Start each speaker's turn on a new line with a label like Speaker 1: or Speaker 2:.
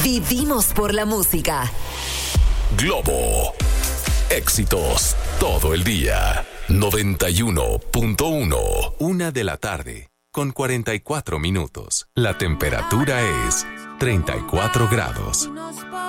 Speaker 1: Vivimos por la música.
Speaker 2: Globo. Éxitos todo el día. 91.1. 1:00 con 44 minutos. La temperatura es 34 grados.